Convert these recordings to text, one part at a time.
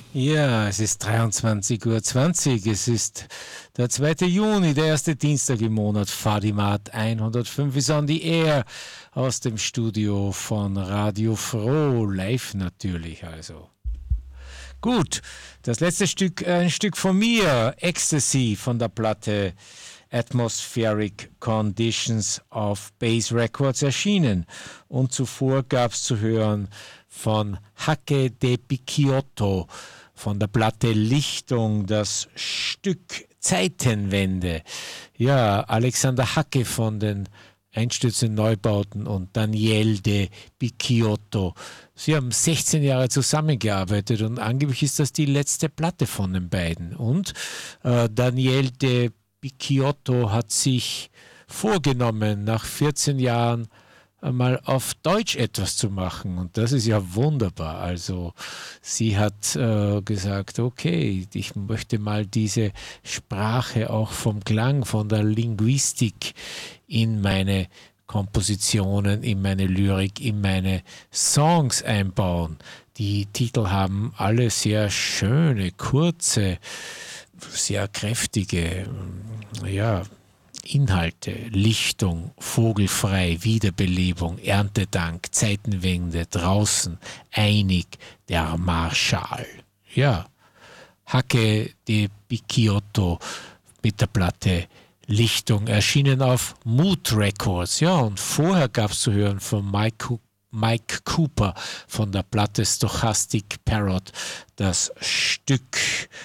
Ja, es ist 23:20 Uhr. Es ist der 2. Juni, der erste Dienstag im Monat. Fadimat 105 ist on the air aus dem Studio von Radio Froh. Live natürlich also. Gut, das letzte Stück, ein Stück von mir, Ecstasy von der Platte Atmospheric Conditions auf Bass Records erschienen. Und zuvor gab es zu hören von Hacke de Picciotto von der Platte Lichtung das Stück Zeitenwende. Ja, Alexander Hacke von den Einstürzenden Neubauten und Daniel de Picciotto. Sie haben 16 Jahre zusammengearbeitet und angeblich ist das die letzte Platte von den beiden. Und Daniel de Picciotto hat sich vorgenommen, nach 14 Jahren einmal auf Deutsch etwas zu machen. Und das ist ja wunderbar. Also sie hat gesagt, okay, ich möchte mal diese Sprache auch vom Klang, von der Linguistik in meine Kompositionen, in meine Lyrik, in meine Songs einbauen. Die Titel haben alle sehr schöne, kurze, sehr kräftige, ja, Inhalte, Lichtung, Vogelfrei, Wiederbelebung, Erntedank, Zeitenwende, draußen, einig, der Marschall. Ja, Hacke de Picciotto mit der Platte Lichtung, erschienen auf Mood Records. Ja, und vorher gab es zu hören von Mike Cooper von der Platte Stochastic Parrot das Stück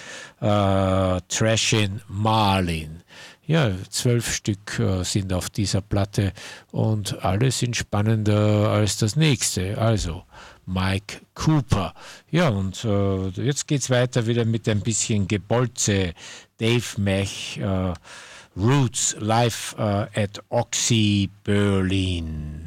Trashin' Marlin. Ja, 12 Stück sind auf dieser Platte und alle sind spannender als das nächste. Also Mike Cooper. Ja, und jetzt geht's weiter wieder mit ein bisschen Gebolze. Dave Mech, Roots live at Oxy Berlin.